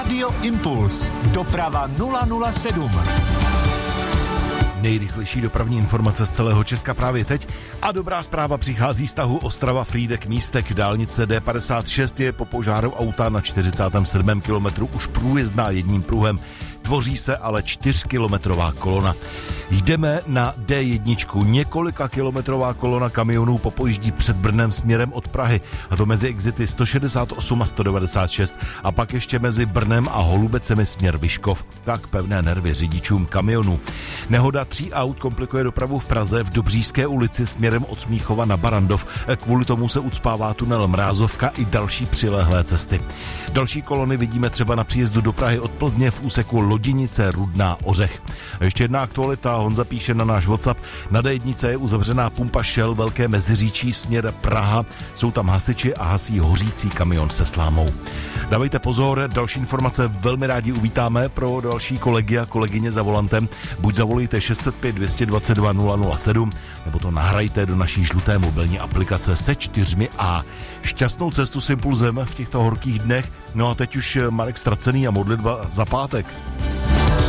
Radio Impuls. Doprava 007. Nejrychlejší dopravní informace z celého Česka právě teď a dobrá zpráva přichází z tahu Ostrava-Frýdek-Místek. Dálnice D56 je po požáru auta na 47. kilometru už průjezdná jedním pruhem. Tvoří se ale 4kilometrová kolona. Jdeme na D1. Několika kilometrová kolona kamionů popojíždí před Brnem směrem od Prahy, a to mezi exity 168 a 196 a pak ještě mezi Brnem a Holubecemi směr Vyškov. Tak pevné nervy řidičům kamionů. Nehoda 3 aut komplikuje dopravu v Praze v Dobříšské ulici směrem od Smíchova na Barandov. Kvůli tomu se ucpává tunel Mrázovka i další přilehlé cesty. Další kolony vidíme třeba na příjezdu do Prahy od Plzně v úseku Lodinice Rudná Ořech. A ještě jedna aktualita, Honza píše na náš WhatsApp. Na D1 je uzavřená pumpa Shell Velké Meziříčí směr Praha. Jsou tam hasiči a hasí hořící kamion se slámou. Dávejte pozor, další informace velmi rádi uvítáme pro další kolegy a kolegyně za volantem. Buď zavolejte 605 222 007, nebo to nahrajte do naší žluté mobilní aplikace se 4A. Šťastnou cestu s Impulzem v těchto horkých dnech. No a teď už Marek Stracený a modlitba za pátek.